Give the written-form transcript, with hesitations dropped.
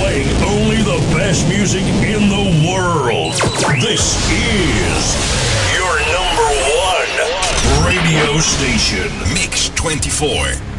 playing only the best music in the world. This is your number one radio station. Mix 24.